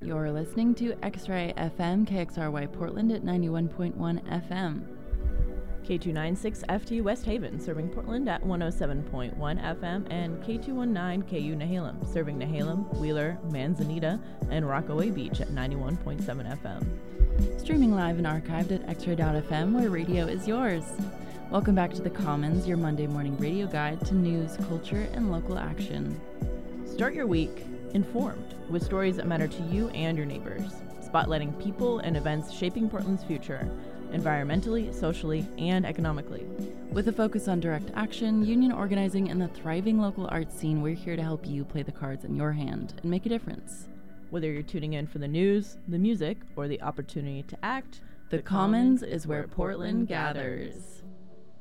You're listening to X-Ray FM, KXRY Portland at 91.1 FM. K296FT West Haven, serving Portland at 107.1 FM, and K219 KU Nehalem, serving Nehalem, Wheeler, Manzanita, and Rockaway Beach at 91.7 FM. Streaming live and archived at xray.fm, where radio is yours. Welcome back to The Commons, your Monday morning radio guide to news, culture, and local action. Start your week informed with stories that matter to you and your neighbors, spotlighting people and events shaping Portland's future, environmentally, socially, and economically. With a focus on direct action, union organizing, and the thriving local arts scene, we're here to help you play the cards in your hand and make a difference. Whether you're tuning in for the news, the music, or the opportunity to act, The Commons is where Portland gathers.